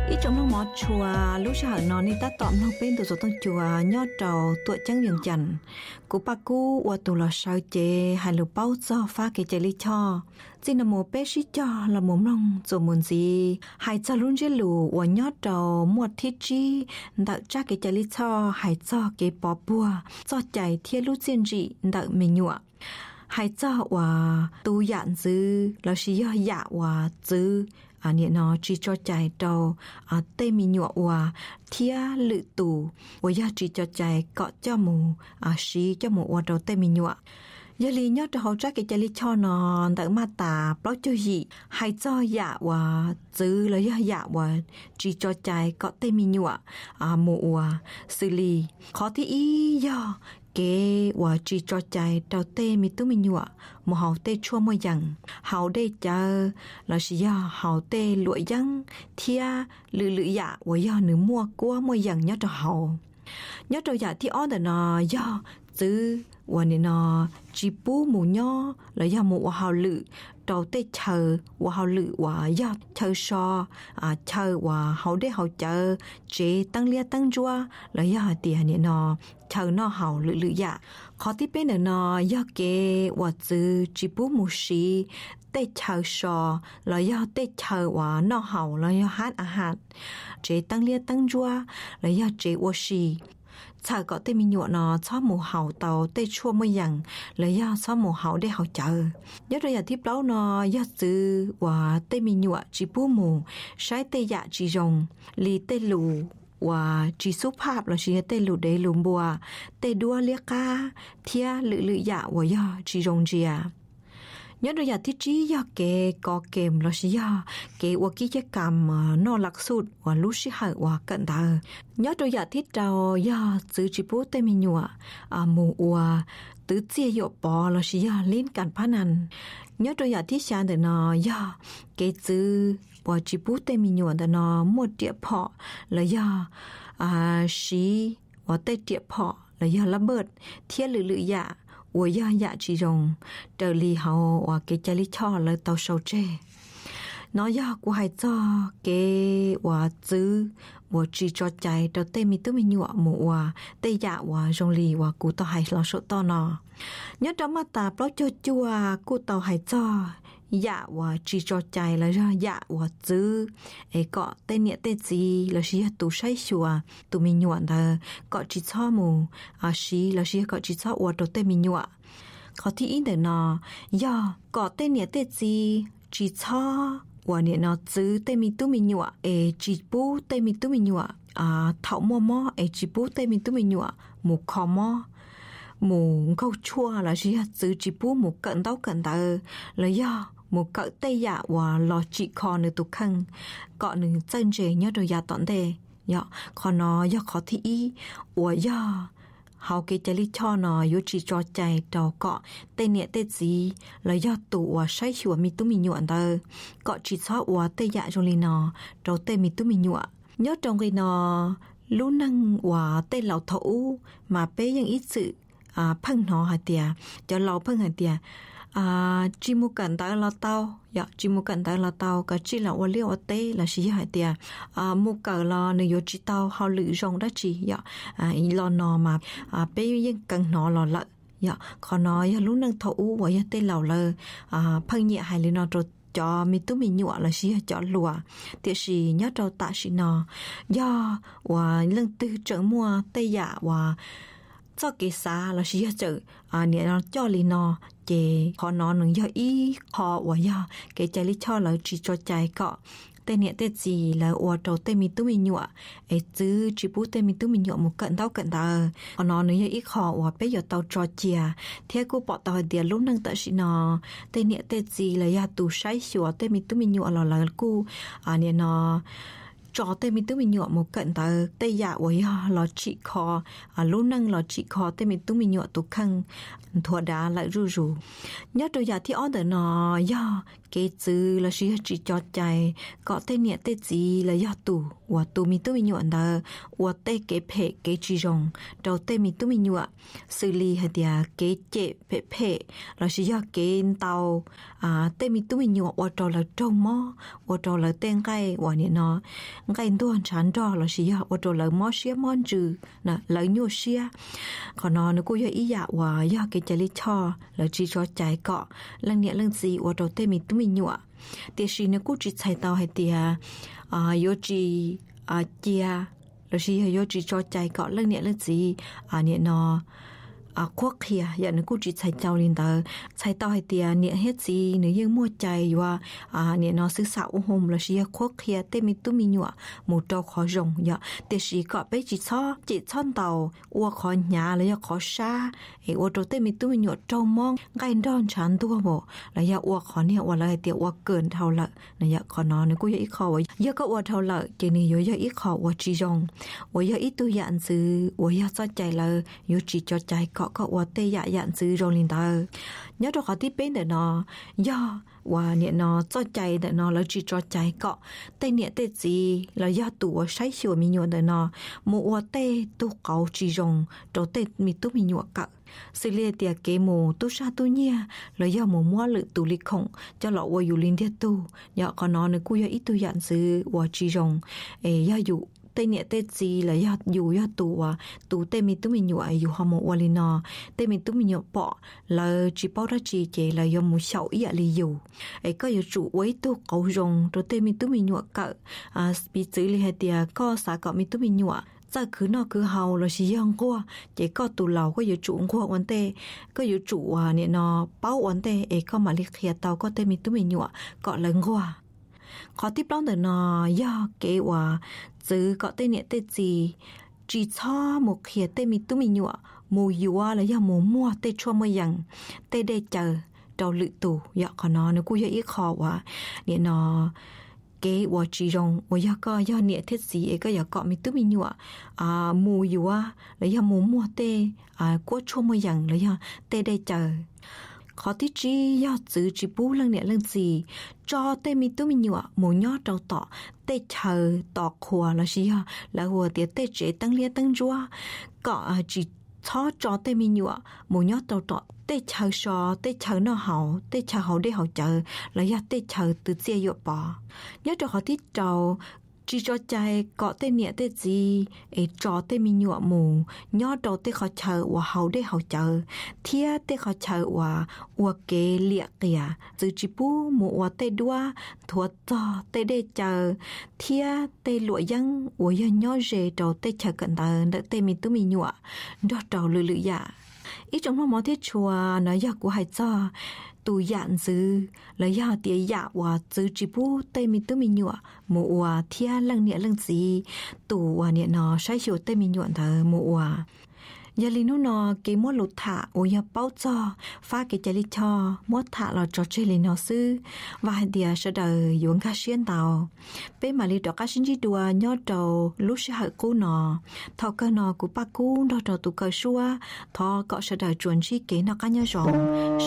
ít trong nó mọt chùa lúc sợ nó đi ta tọm nó bên từ số tăng chùa nhót trầu tuổi trắng viền chành của bà cu và tụ là sao chế hay là bao giờ pha cái chế lý cho chỉ là một bé sĩ cho là một lòng rồi muốn gì hay cho luôn chế lù và nhót trầu một thiết chi đợi cha cái chế lý cho hay cho cái bỏ bùa cho chạy thiên lúc diễn dị đợi mình nhụa hay cho và tu dạn dư là sĩ dạ và dư niệm nó chỉ cho chạy đầu tê mi nhọ và thia lự tù và gia chỉ cho chạy cọ cho mù xí cho mù và đầu tê mi nhọ giờ lý nhớ cho họ chắc cái chạy lý cho nó đỡ mà ta bao cho gì hay cho dạ và giữ là dạ và chỉ cho chạy cọ tê mi nhọ mù và xử lý khó thì ý do kế và chỉ cho chạy đầu tê mi tu mi nhọ một hậu tê chua môi dằng hậu đê chờ là gì do hậu tê lụi dăng thia lự lự dạ và do nữ mua qua môi dằng nhớ cho hậu nhớ cho dạ thì on nó do chứ và nên nó chỉ bù mù nhó là do một hậu lự đầu tê chờ và hậu lự và do chờ so chờ và hậu đê hậu chờ chế tăng lia tăng chua là do tiền nên nó chờ nó hậu lự lự dạ khó tiếp bên nó do kế và chứ chỉ bù mù xí tê chờ so là do tê chờ và nó hậu là do hát chế tăng lia tăng chua là do chế và xí chờ có tê mi nhọ nó cho mù hậu tàu tê chua mới dằng lấy do cho mù hậu để hậu chờ nhớ rồi giờ tiếp đó nó do từ và tê mi nhọ chỉ bù mù sai tê dạ chỉ rồng lì tê lù và chỉ số pháp là chỉ tê lù để lùm bùa tê đua lia ca thia lự lự dạ và do chỉ rồng gì nhớ rồi giờ thiết trí do kế có kèm là gì do kế và ký chế cầm nó lạc sụt và lúc sĩ hại và cận thờ nhớ rồi giờ thiết trào do giữ chỉ bố tê mi nhụa mù và tứ chia dọ bò là gì do liên cảnh phá nàn nhớ rồi giờ thiết sáng để nó do kế giữ và chỉ bố tê mi nhụa để nó một địa phọ là do sĩ và tê địa phọ là do lá bớt thiết lự lự dạ我要呀只用这里后我给家里炒了到手这nó do của hai cho cái và chữ và chỉ cho chạy đầu tiên mình tự mình nhọ mù và tây dạ và rong lì và cụ tàu hai lo số to nọ nhớ đó mà ta bao cho chua cụ tàu hai cho dạ và chỉ cho chạy là ra dạ và chữ ấy có tên nghĩa tên gì là gì tụ say chùa tụ mình nhọ là có chỉ cho mù xí là gì có chỉ cho và đầu tiên mình nhọ có thì in để nó do có tên nghĩa tên gì chỉ cho và niệm nó chữ tê mi tu mi nhọ chỉ bù tê mi tu mi nhọ thảo mò chỉ bù tê mi tu mi nhọ một kho mò một câu chua là gì chữ chỉ bù một cận tao là do một cỡ tây dạ và lò chỉ kho nữa tụ khăn cọ nữa chân chế nhớ rồi dạ tọn đề dạ kho nó do khó thị ý và do hậu cái trái lý cho nó yếu chỉ cho chạy đầu cọ tên nhẹ tên gì là do tụ và say chùa mi tu mi nhuận tờ cọ chỉ cho và tây dạ trong li nó đầu tên mi tu mi nhuận nhớ trong cái nó lú năng và tên lão thấu mà béยังít sự phăng nó hả tiệt cho lão phăng hả tiệt chỉ một cẩn tay là tao dạ chỉ một cẩn tay là tao cái chỉ là vật liệu tê là gì hả tiệt một cỡ là nếu chỉ tao họ lựa rong đó chỉ dạ lo nó mà béยังcần nó là lợi dạ còn nói lúc năng thấu và tên lão là phăng nhẹ hay là nó rồi cho mi tu mi nhọ là gì cho lùa thì gì nhớ đâu tạ gì nó do và lần tư trở mua tây dạ và cho cái xa là gì chữ nè nó cho li nó chế họ nó nương do ý họ và do cái trái lý cho là chỉ cho trái cọ tên nè tên gì là ở đầu tên mi tu mi nhọ ấy chứ chỉ bút tên mi tu mi nhọ một cận tao họ nó nương do ý họ và bây giờ tao cho chia thế cô bỏ tao địa lúc năng tự gì nó tên nè tên gì là ya tu sai sửa tên mi tu mi nhọ là cô nè nó cho tên mình tu mình nhọ một cận ta tây dạ với lo trị kho lúc năng lo trị kho tên mình tu mình nhọ tu khăng thua đá lại rù nhớ rồi dạ thì ở đó nó do cái chữ là chỉ cho chạy có tên nhẹ tên gì là do tù và tù mi tu mi nhuận đó và tên cái phê cái chỉ rong đầu tên mi tu mi nhuận xử lý hay địa cái chế phê là chỉ do cái tàu tên mi tu mi nhuận và trò là trâu mò và trò là tên cái và nhẹ nó cái tuần chán trò là chỉ do và trò là mò xía mòn trừ nè lấy nhô xía còn nó cô yêu ý dạ và do cái chế lý cho là chỉ cho chạy cọ lần nhẹ lần gì và đầu tên mi tu mi nhuận thì khi nó cũng chỉ chạy tàu hay thì yo chỉ chia là chỉ yo chỉ cho chạy cọ lần nhẹ lần gì nhẹ nó quốc kia giờ nó cũng chỉ chạy tàu lên chạy tàu hay thì nhẹ hết gì nếu như mua chạy và nhẹ nó sử dụng hôm là chỉ quốc kia tên mình tu mình nhọ một trâu khó rồng giờ thì chỉ có bé chỉ chọn tàu qua khó nhà là khó xa ấy qua trâu tên mình tu mình nhọ trâu mong cái đòn chán tua bộ là giờ qua khó nhẹ qua lại thì qua cơn thâu lợi là giờ khó nó cũng ít khó vậy giờ có qua thâu lợi chỉ này giờ ít khó qua chỉ rồng qua giờ ít tu dạng sự qua giờ cho chạy là giờ chỉ cho chạy cóว่าเตยะยันซื้อโรงเรียนเตอย้อนเขาที่เป็นเดนอย่อว่าเนี่ยนอจ้อใจเดนอแล้วจีจ้อใจเกาะเตเนี่ยเตจีแล้วย่อตัวใช้ชัวมีหยวนเดนอมัวเตตัวเก่าจีจงโตเตมีตัวมีหยวนกะสิเลียเตียเกโมตุชาตุเนียแล้วย่อมัวหรือตุลิคงจะหลอกว่าอยู่ลินเดียตูย่อขอนอในกูย่ออีตัวยันซื้อว่าจีจงย่ออยู่tên nhẹ tên gì là do dù do tụ tên mình tụi mình nhọ dù họ mộtวันนอtên mình tụi mình nhọ bỏ là chỉ bao đó chỉ là do một sầu ý là dù ấy có dù chủ ấy tụ cầu rồng rồi tên mình tụi mình nhọ cỡ bị xử lý hay tiệt có xã cọ mình tụi mình nhọ giờ cứ nó cứ hầu là chỉ yang qua chỉ có tụ lầu có dù chủ qua vấn đề có dù chủ nè nó bao vấn đề ấy có mà liệt hiện tàu có tên mình tụi mình nhọ cọ lần qua khó tiếp đón từ nó do kế hòa chứ có tên nhẹ tên gì chỉ cho một khía tên mình tụi mình nhọ mù dùa là do mù mua tên cho mày rằng tên để chờ đầu lự tù do có nó cũng ít khó quá nè nó kế hòa chỉ rong và do có do nhẹ thiết gì ấy có do có mình tụi mình nhọ mù dùa là do mù mua tên của cho mày rằng là do tên để chờ khó tí chi do chữ chỉ bú lần nè lần gì cho tê mi tu mi nhọ mù nhọ trâu tọ tê chờ tọ khua là gì ha là hùa tiệt tê chế tăng lia tăng rua cọ chỉ cho tê mi nhọ mù nhọ trâu tọ tê chờ sò tê chờ nó hậu tê chờ hậu để hậu chờ là do tê chờ từ chia dọ bỏ nhớ cho khó tí trâu chỉ cho chạy có tên nhẹ tên gì ấy cho tên mình nhọ mù nhớ đầu tên họ chờ và hậu để hậu chờ thia tên họ chờ và kế liệt kìa từ chỉ bu mù và tên đua thua cho tên để chờ thia tên lụa dân và dân nhớ về đầu tên chờ cận tờ đợi tên mình tụi mình nhọ đó đầu lử lử dạ ít trong nó mò thiết chùa nói giờ của hai cho tù dạn dư lấy giờ tiệt dạ và dư chỉ bu tây mi tứ mi nhọ mù và thia lăng nhẹ lăng gì tù và nhẹ nó sai chiều tây mi nhọn thờ mù và giờ li nó cái mốt lụt thả ôi ya bao cho pha cái chai li cho mốt thả là cho chơi li nó sư và địa sẽ đời dùng cá xuyên tàu bé mà li đó cá xin chỉ đùa nhớ đầu lúc sẽ hở cô nó thọ cơ nó của ba cô đó đầu tụ cơ xua thọ cọ sẽ đời chuẩn chi kế nó cá nhớ rồng